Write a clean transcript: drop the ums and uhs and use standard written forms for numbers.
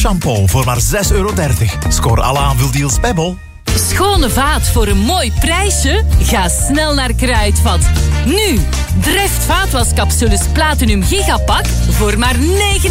shampoo voor maar €6,30. Scoor alle aanvuldeals bij Bol. Schone vaat voor een mooi prijsje? Ga snel naar Kruidvat. Nu, Dreft vaatwascapsules Platinum Gigapack voor maar 9,99.